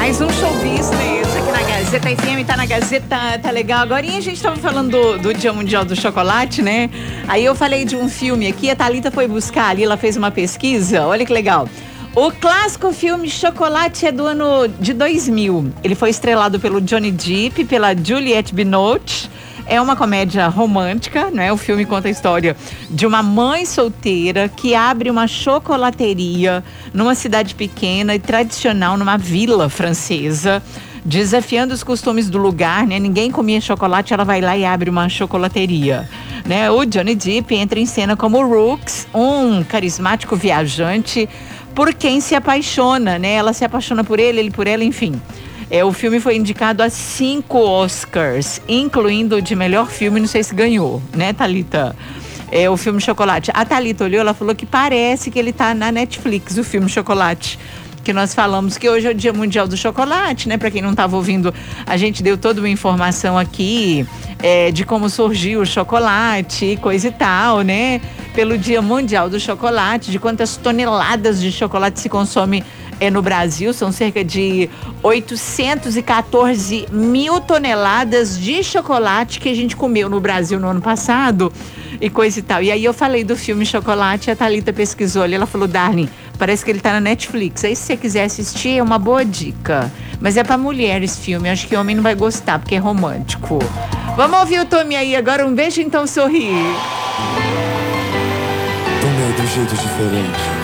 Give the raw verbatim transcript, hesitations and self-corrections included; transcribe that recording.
Mais um showbiz isso aqui na Gazeta F M, tá na Gazeta, tá legal. Agora a gente tava falando do, do Dia Mundial do Chocolate, né? Aí eu falei de um filme aqui, a Thalita foi buscar ali, ela fez uma pesquisa, olha que legal. O clássico filme Chocolate é do ano de dois mil. Ele foi estrelado pelo Johnny Depp, pela Juliette Binoche. É uma comédia romântica, né? O filme conta a história de uma mãe solteira que abre uma chocolateria numa cidade pequena e tradicional, numa vila francesa, desafiando os costumes do lugar, né? Ninguém comia chocolate, ela vai lá e abre uma chocolateria, né? O Johnny Depp entra em cena como Rooks, um carismático viajante por quem se apaixona, né? Ela se apaixona por ele, ele por ela, enfim. É, o filme foi indicado a cinco Oscars, incluindo o de melhor filme, não sei se ganhou, né, Thalita? É, o filme Chocolate. A Thalita olhou, ela falou que parece que ele tá na Netflix, o filme Chocolate. Que nós falamos que hoje é o Dia Mundial do Chocolate, né? Para quem não estava ouvindo, a gente deu toda uma informação aqui é, de como surgiu o chocolate, coisa e tal, né? Pelo Dia Mundial do Chocolate, de quantas toneladas de chocolate se consome é, no Brasil. São cerca de oitocentos e quatorze mil toneladas de chocolate que a gente comeu no Brasil no ano passado e coisa e tal. E aí eu falei do filme Chocolate, a Thalita pesquisou ali, ela falou, Darling, parece que ele tá na Netflix. Aí se você quiser assistir, é uma boa dica. Mas é pra mulher esse filme, acho que homem não vai gostar, porque é romântico. Vamos ouvir o Tommy aí agora, um beijo então, sorri. Tomei de um jeito diferente.